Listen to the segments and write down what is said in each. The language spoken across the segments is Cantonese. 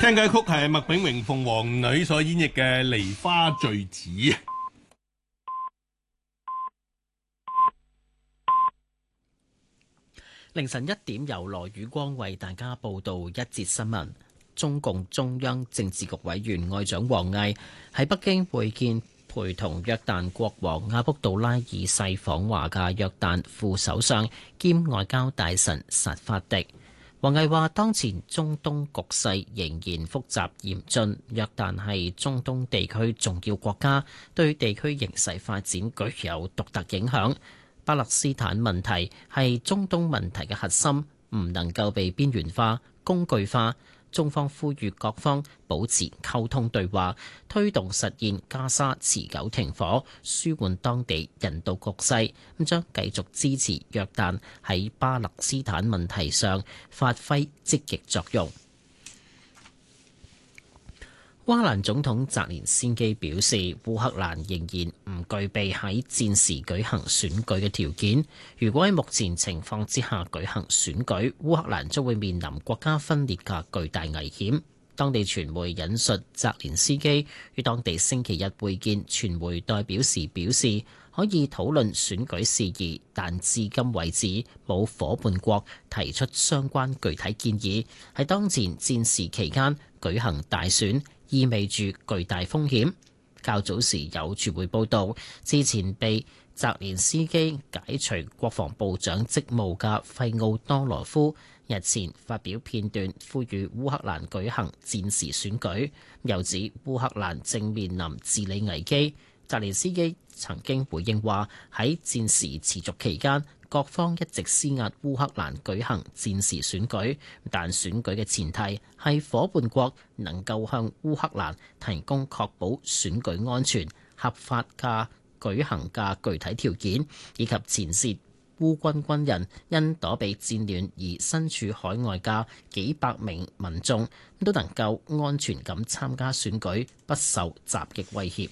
聽嘅曲係麥炳榮鳳凰女所演繹嘅《梨花墜子》。 凌晨1點，由羅宇光為大家報道一節新聞。中共中央政治局委員外長王毅喺北京會見陪同約旦國王阿卜杜拉二世訪華嘅約旦副首相兼外交大臣薩法迪。王毅話：當前中東局勢仍然複雜嚴峻，約旦係中東地區重要國家，對地區形勢發展具有獨特影響。巴勒斯坦問題係中東問題嘅核心，唔能夠被邊緣化、工具化。中方呼籲各方保持溝通對話，推動實現加沙持久停火，舒緩當地人道局勢。咁將繼續支持約旦喺巴勒斯坦問題上發揮積極作用。烏克蘭總統澤連斯基表示，烏克蘭仍然唔具備喺戰時舉行選舉嘅條件。如果喺目前情況之下舉行選舉，烏克蘭將會面臨國家分裂嘅巨大危險。當地傳媒引述澤連斯基於當地星期日會見傳媒代表時表示，可以討論選舉事宜，但至今為止冇夥伴國提出相關具體建議。喺當前戰時期間舉行大選，意味住巨大風險。較早時有傳媒報道，之前被澤連斯基解除國防部長職務嘅費奧多羅夫日前發表片段，呼籲烏克蘭舉行戰時選舉，又指烏克蘭正面臨治理危機。澤連斯基曾經回應話，喺戰時持續期間，各方一直施壓烏克蘭舉行戰時選舉，但選舉嘅前提係夥伴國能夠向烏克蘭提供確保選舉安全、合法嘅舉行嘅具體條件，以及前線烏軍軍人因躲避戰亂而身處海外嘅幾百名民眾都能夠安全咁參加選舉，不受襲擊威脅。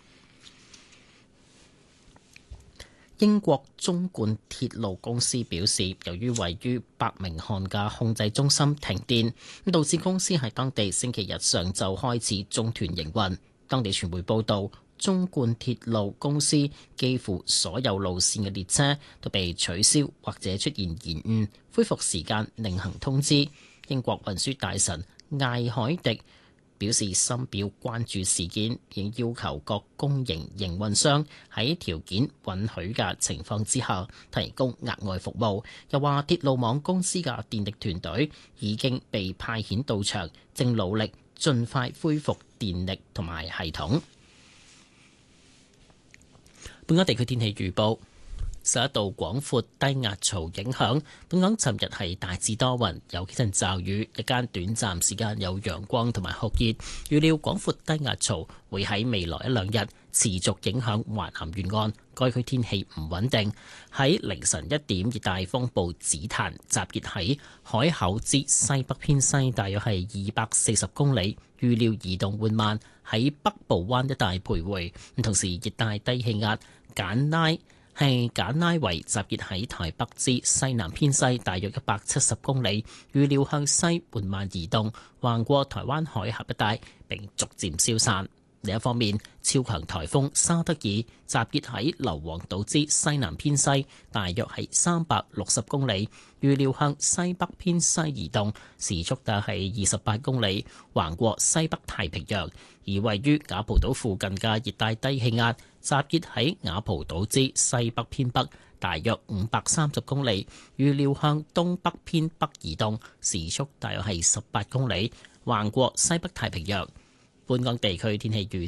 英國中冠鐵路公司表示，由於位於伯明翰嘅控制中心停電，導致公司喺當地星期日上晝開始中斷營運。當地傳媒報道，中冠鐵路公司幾乎所有路線嘅列車都被取消或者出現延誤，恢復時間另行通知。英國運輸大臣艾海迪表示深表關注事件，並要求各公營營運商喺條件允許嘅情況之下提供額外服務。又話鐵路網公司嘅電力團隊已經被派遣到場，正努力盡快恢復電力同埋系統。本港地區天氣預報。受一道廣闊低壓槽影響，本港尋日係大致多雲，有幾陣驟雨，日間短暫時間有陽光同埋酷熱。預料廣闊低壓槽會喺未來一兩日持續影響華南沿岸，該區天氣唔穩定。喺凌晨1點，熱帶風暴紫檀集結喺海口之西北偏西，大約係240公里，預料移動緩慢，喺北部灣一帶徘徊。同時，熱帶低氣壓簡拉維集結喺台北之西南偏西，大約170公里，預料向西緩慢移動，橫過台灣海峽一帶，並逐漸消散。另一方面，超強颱風沙德爾集結喺硫磺島之西南偏西，大約係360公里，預料向西北偏西移動，時速大係28公里，橫過西北太平洋。而位於雅蒲島附近嘅熱帶低氣壓集結喺雅蒲島之西北偏北，大約530公里，預料向東北偏北移動，時速大約係18公里，橫過西北太平洋。本港地區天氣預